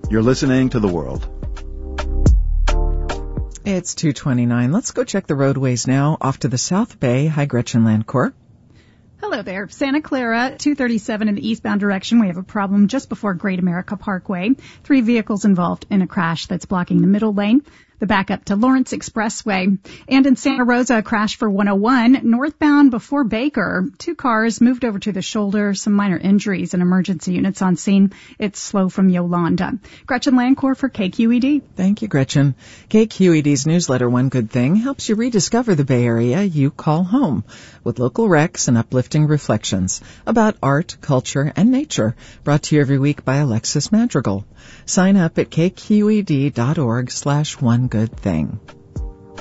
You're listening to The World. It's 2:29. Let's go check the roadways now. Off to the South Bay. Hi, Gretchen Landcourt. Hello there. Santa Clara, 237 in the eastbound direction. We have a problem just before Great America Parkway. 3 vehicles involved in a crash that's blocking the middle lane. The backup to Lawrence Expressway. And in Santa Rosa, a crash for 101 northbound before Baker. 2 cars moved over to the shoulder, some minor injuries and emergency units on scene. It's slow from Yolanda. Gretchen Landcourt for KQED. Thank you, Gretchen. KQED's newsletter, One Good Thing, helps you rediscover the Bay Area you call home with local recs and uplifting reflections about art, culture, and nature, brought to you every week by Alexis Madrigal. Sign up at kqed.org/onegoodthing.